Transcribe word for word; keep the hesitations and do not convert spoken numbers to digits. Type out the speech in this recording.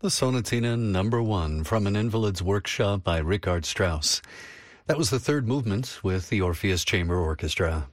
The Sonatina Number One from an Invalid's Workshop by Richard Strauss. That was the third movement with the Orpheus Chamber Orchestra.